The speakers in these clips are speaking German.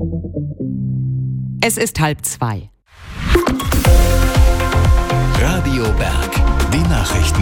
Es ist 1:30. Radio Berg, die Nachrichten.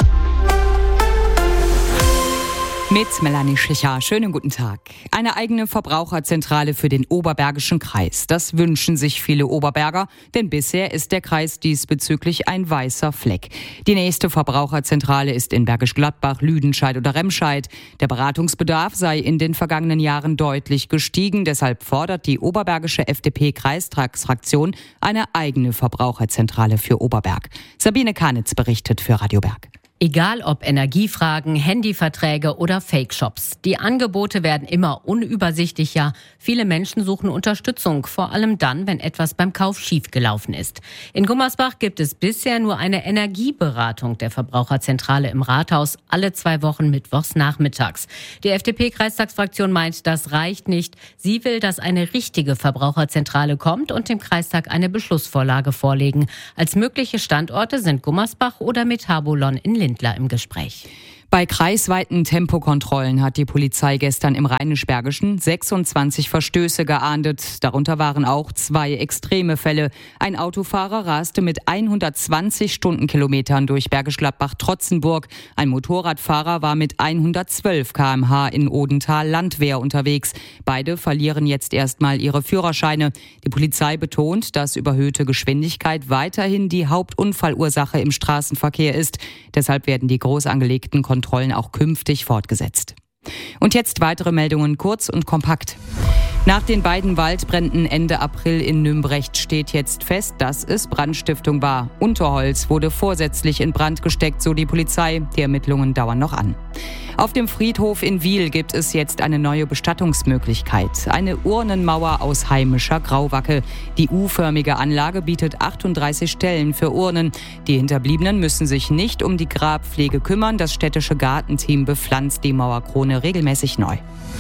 Mit Melanie Schicher. Schönen guten Tag. Eine eigene Verbraucherzentrale für den Oberbergischen Kreis. Das wünschen sich viele Oberberger, denn bisher ist der Kreis diesbezüglich ein weißer Fleck. Die nächste Verbraucherzentrale ist in Bergisch Gladbach, Lüdenscheid oder Remscheid. Der Beratungsbedarf sei in den vergangenen Jahren deutlich gestiegen. Deshalb fordert die oberbergische FDP-Kreistagsfraktion eine eigene Verbraucherzentrale für Oberberg. Sabine Kanitz berichtet für Radio Berg. Egal ob Energiefragen, Handyverträge oder Fake-Shops. Die Angebote werden immer unübersichtlicher. Viele Menschen suchen Unterstützung, vor allem dann, wenn etwas beim Kauf schiefgelaufen ist. In Gummersbach gibt es bisher nur eine Energieberatung der Verbraucherzentrale im Rathaus, alle 2 Wochen mittwochs nachmittags. Die FDP-Kreistagsfraktion meint, das reicht nicht. Sie will, dass eine richtige Verbraucherzentrale kommt und dem Kreistag eine Beschlussvorlage vorlegen. Als mögliche Standorte sind Gummersbach oder Metabolon in Lindlar im Gespräch. Bei kreisweiten Tempokontrollen hat die Polizei gestern im Rheinisch-Bergischen 26 Verstöße geahndet. Darunter waren auch 2 extreme Fälle. Ein Autofahrer raste mit 120 Stundenkilometern durch Bergisch Gladbach-Trotzenburg. Ein Motorradfahrer war mit 112 km/h in Odenthal-Landwehr unterwegs. Beide verlieren jetzt erstmal ihre Führerscheine. Die Polizei betont, dass überhöhte Geschwindigkeit weiterhin die Hauptunfallursache im Straßenverkehr ist. Deshalb werden die groß angelegten Kontrollen auch künftig fortgesetzt. Und jetzt weitere Meldungen, kurz und kompakt. Nach den beiden Waldbränden Ende April in Nümbrecht steht jetzt fest, dass es Brandstiftung war. Unterholz wurde vorsätzlich in Brand gesteckt, so die Polizei. Die Ermittlungen dauern noch an. Auf dem Friedhof in Wil gibt es jetzt eine neue Bestattungsmöglichkeit. Eine Urnenmauer aus heimischer Grauwacke. Die U-förmige Anlage bietet 38 Stellen für Urnen. Die Hinterbliebenen müssen sich nicht um die Grabpflege kümmern. Das städtische Gartenteam bepflanzt die Mauerkrone regelmäßig neu.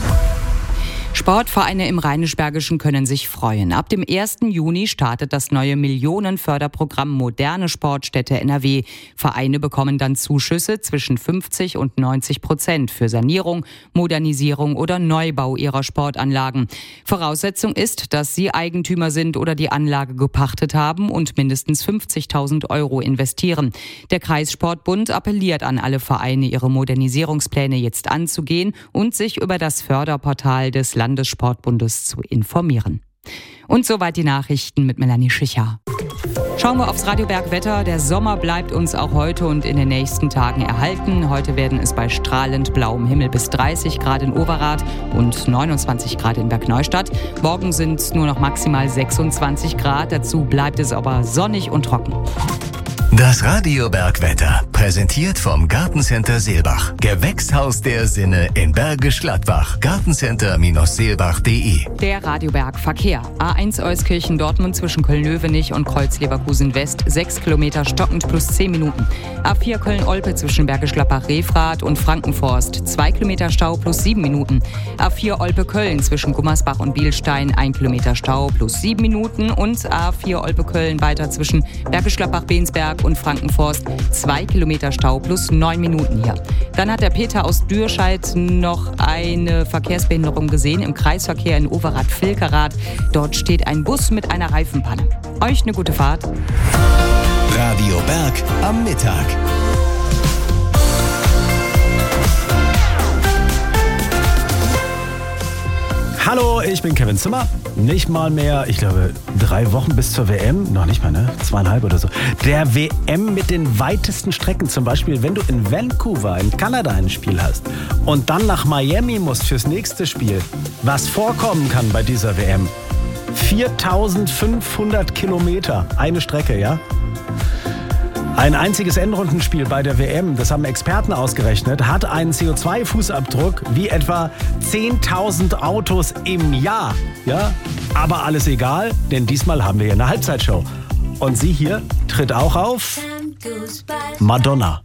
Sportvereine im Rheinisch-Bergischen können sich freuen. Ab dem 1. Juni startet das neue Millionenförderprogramm Moderne Sportstätte NRW. Vereine bekommen dann Zuschüsse zwischen 50% und 90% für Sanierung, Modernisierung oder Neubau ihrer Sportanlagen. Voraussetzung ist, dass sie Eigentümer sind oder die Anlage gepachtet haben und mindestens 50.000 € investieren. Der Kreissportbund appelliert an alle Vereine, ihre Modernisierungspläne jetzt anzugehen und sich über das Förderportal des Landessportbundes zu informieren. Und soweit die Nachrichten mit Melanie Schicher. Schauen wir aufs Radio Berg Wetter. Der Sommer bleibt uns auch heute und in den nächsten Tagen erhalten. Heute werden es bei strahlend blauem Himmel bis 30 Grad in Overath und 29 Grad in Bergneustadt. Morgen sind es nur noch maximal 26 Grad. Dazu bleibt es aber sonnig und trocken. Das Radio Berg Wetter, präsentiert vom Gartencenter Seelbach. Gewächshaus der Sinne in Bergisch Gladbach. Gartencenter-seelbach.de. Der Radio Berg Verkehr. A1 Euskirchen-Dortmund zwischen Köln-Löwenich und Kreuz-Leverkusen-West 6 Kilometer stockend plus 10 Minuten. A4 Köln-Olpe zwischen Bergisch Gladbach-Refrath und Frankenforst 2 Kilometer Stau plus 7 Minuten. A4 Olpe-Köln zwischen Gummersbach und Bielstein 1 Kilometer Stau plus 7 Minuten. Und A4 Olpe-Köln weiter zwischen Bergisch Gladbach-Bensberg und Frankenforst 2 Kilometer Stau plus 9 Minuten hier. Dann hat der Peter aus Dürscheid noch eine Verkehrsbehinderung gesehen im Kreisverkehr in Overath-Vilkerath. Dort steht ein Bus mit einer Reifenpanne. Euch eine gute Fahrt. Radio Berg am Mittag. Hallo, ich bin Kevin Zimmer. Nicht mal mehr, ich glaube, 3 Wochen bis zur WM. Noch nicht mal, ne? 2,5 oder so. Der WM mit den weitesten Strecken. Zum Beispiel, wenn du in Vancouver in Kanada ein Spiel hast und dann nach Miami musst fürs nächste Spiel. Was vorkommen kann bei dieser WM. 4.500 Kilometer. Eine Strecke, ja? Ein einziges Endrundenspiel bei der WM, das haben Experten ausgerechnet, hat einen CO2-Fußabdruck wie etwa 10.000 Autos im Jahr. Ja? Aber alles egal, denn diesmal haben wir hier eine Halbzeitshow. Und sie hier tritt auch auf. Madonna.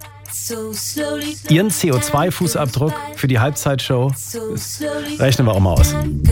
Ihren CO2-Fußabdruck für die Halbzeitshow rechnen wir auch mal aus.